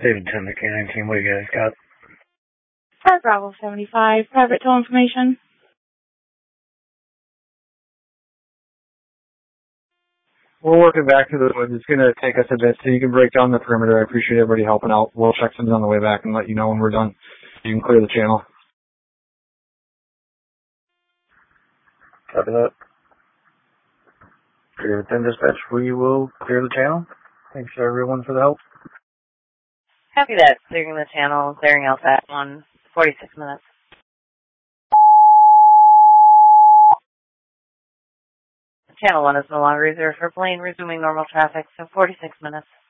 David 10 to K19, what do you guys got? Park Bravo 75, private tow information. We're working back to the woods. It's going to take us a bit, so you can break down the perimeter. I appreciate everybody helping out. We'll check things on the way back and let you know when we're done. You can clear the channel. Copy that. David 10 dispatch, we will clear the channel. Thanks everyone for the help. Copy that. Clearing the channel, clearing LSAT 1, 46 minutes. Channel 1 is no longer reserved for plane, resuming normal traffic, so 46 minutes.